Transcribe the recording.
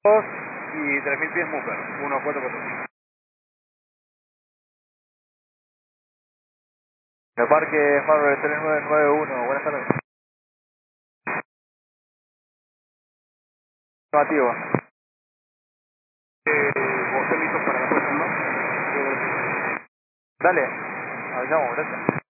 2 y 3000 pies Mooper, 1445. El parque Farber 3991, buenas tardes. Negativo. ¿Vos listo para la próxima? Dale, avisamos, gracias.